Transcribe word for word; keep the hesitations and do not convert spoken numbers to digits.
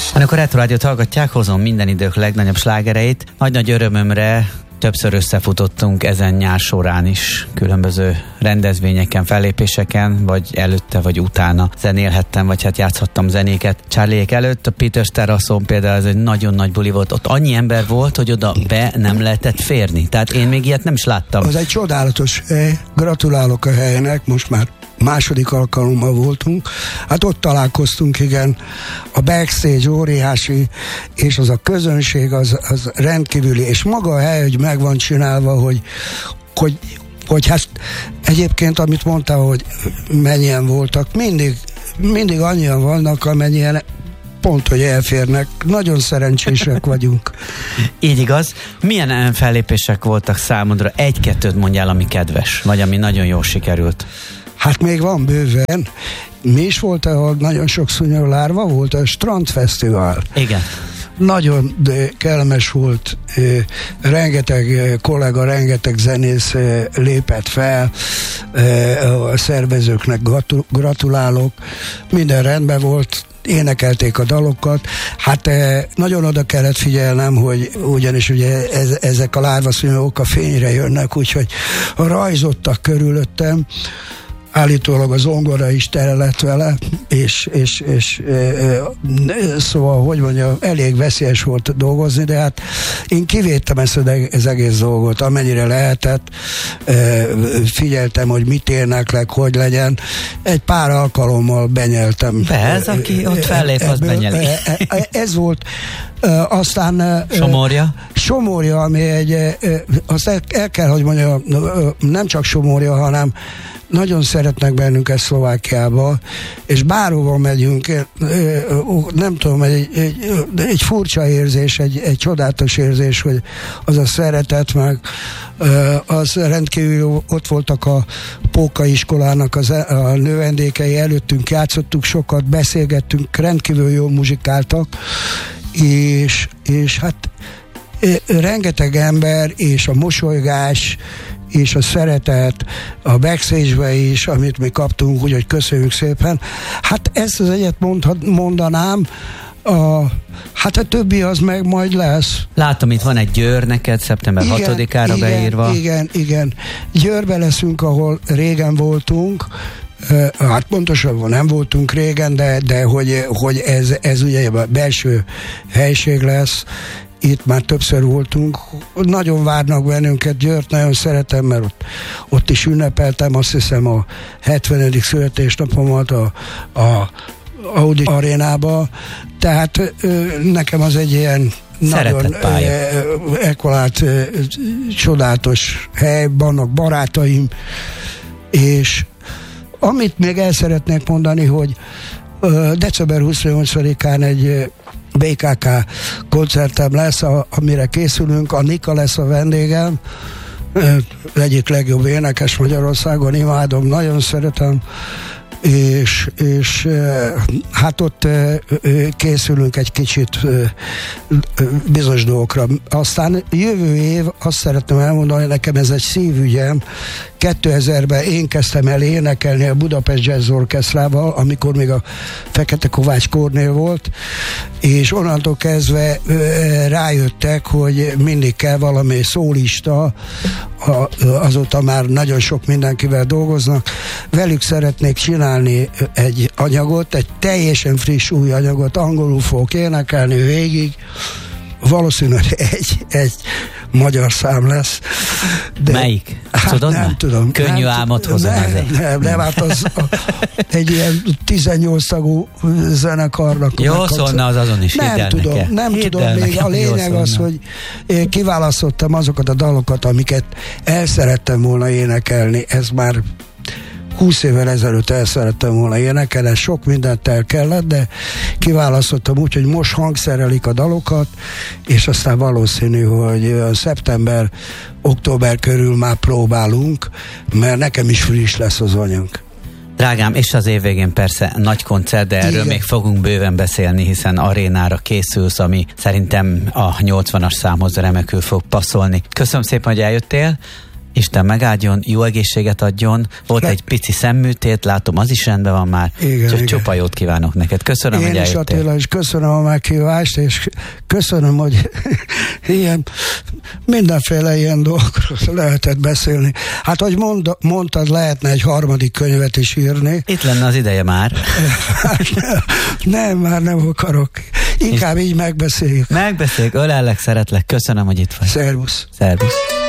Amikor Retro Rádiót hallgatják, hozom minden idők legnagyobb slágereit. Nagy-nagy örömömre többször összefutottunk ezen nyár során is, különböző rendezvényeken, fellépéseken, vagy előtte, vagy utána zenélhettem, vagy hát játszhattam zenéket. Charliék előtt, a Peters teraszon például ez egy nagyon nagy buli volt. Ott annyi ember volt, hogy oda be nem lehetett férni. Tehát én még ilyet nem is láttam. Az egy csodálatos hely. Gratulálok a helynek, most már második alkalommal voltunk. Hát ott találkoztunk, igen, a backstage óriási, és az a közönség, az, az rendkívüli, és maga a hely, hogy meg van csinálva, hogy, hogy, hogy hát egyébként, amit mondtál, hogy mennyien voltak, mindig, mindig annyian vannak, amennyien pont, hogy elférnek. Nagyon szerencsések vagyunk. Így igaz. Milyen fellépések voltak számodra? Egy-kettőt mondjál, ami kedves, vagy ami nagyon jól sikerült. Hát még van bőven. Mi is volt, ahol nagyon sok szúnyogolárva volt, a Strandfesztivál. Igen. Nagyon kellemes volt, rengeteg kollega, rengeteg zenész lépett fel, a szervezőknek gratulálok, minden rendben volt, énekelték a dalokat. Hát nagyon oda kellett figyelnem, hogy ugyanis ugye ez, ezek a lárvaszúnyogok a fényre jönnek, úgyhogy rajzottak körülöttem. Állítólag a zongora is tele lett vele, és, és, és e, e, szóval, hogy mondjam, elég veszélyes volt dolgozni, de hát én kivédtem ezt az egész dolgot, amennyire lehetett, e, figyeltem, hogy mit éneklek, hogy legyen. Egy pár alkalommal benyeltem. De ez, aki ott fellép, az benyeli. Ez volt. E, aztán Somorja? Somorja, ami egy, azt el, el kell, hogy mondjam, nem csak Somorja, hanem nagyon szeretnek bennünket Szlovákiába, és bárhova megyünk, nem tudom, egy, egy, egy furcsa érzés, egy, egy csodálatos érzés, hogy az a szeretet, meg az rendkívül ott voltak a Póka iskolának az, a növendékei, előttünk játszottuk sokat, beszélgettünk, rendkívül jól muzsikáltak, és, és hát rengeteg ember, és a mosolygás, és a szeretet a backstage-be is, amit mi kaptunk, úgyhogy köszönjük szépen. Hát ezt az egyet mondhat, mondanám, a, hát a többi az meg majd lesz. Látom, itt van egy Győr neked, szeptember igen, hatodikára igen, beírva. Igen, igen. Győrbe leszünk, ahol régen voltunk, hát pontosabban nem voltunk régen, de, de hogy, hogy ez, ez ugye a belső helység lesz. Itt már többször voltunk, nagyon várnak bennünket, Győrt nagyon szeretem, mert ott, ott is ünnepeltem, azt hiszem a hetvenedik születésnapomat a, a Audi arénába, tehát nekem az egy ilyen nagyon ekvalált, csodálatos hely, vannak barátaim, és amit még el szeretnék mondani, hogy december huszonnyolcadikán egy bé ká ká koncertem lesz, a, amire készülünk, a Nika lesz a vendégem, egyik legjobb énekes Magyarországon, imádom, nagyon szeretem, és, és hát ott készülünk egy kicsit bizonyos dolgokra. Aztán jövő év, azt szeretném elmondani, nekem ez egy szívügyem, kétezerben én kezdtem el énekelni a Budapest Jazz Orchestrával, amikor még a Fekete Kovács Kornél volt, és onnantól kezdve rájöttek, hogy mindig kell valami szólista, azóta már nagyon sok mindenkivel dolgoznak, velük szeretnék csinálni egy anyagot, egy teljesen friss új anyagot, angolul fogok énekelni végig, valószínűleg egy, egy magyar szám lesz. De melyik? Hát tudod nem már? tudom. Könnyű nem, álmot hozom nem, azért. Nem, nem, hát az a, egy ilyen tizennyolc tagú zenekarnak. Jó szólna az azon is. Nem tudom, nekem. nem hidd tudom. Még nekem, a lényeg az, hogy én kiválasztottam azokat a dalokat, amiket el szerettem volna énekelni. Ez már húsz évvel ezelőtt el szerettem volna énekelni, sok mindent el kellett, de kiválasztottam úgy, hogy most hangszerelik a dalokat, és aztán valószínű, hogy szeptember, október körül már próbálunk, mert nekem is friss lesz az anyag. Drágám, és az év végén persze nagy koncert, de erről igen, még fogunk bőven beszélni, hiszen arénára készülsz, ami szerintem a nyolcvanas számhoz remekül fog passzolni. Köszönöm szépen, hogy eljöttél. Isten megáldjon, jó egészséget adjon. Volt Le... egy pici szemműtét, látom, az is rendben van már. Igen, Csak igen. csupa jót kívánok neked. Köszönöm, Én hogy eljöttél. Én is, Attila, és köszönöm a meghívást, és köszönöm, hogy ilyen mindenféle ilyen dolgokról lehetett beszélni. Hát, hogy mond, mondtad, lehetne egy harmadik könyvet is írni. Itt lenne az ideje már. Nem, már nem akarok. Inkább és így megbeszéljük. Megbeszéljük, ölellek, szeretlek. Köszönöm, hogy itt vagy. Szervusz. Szervusz.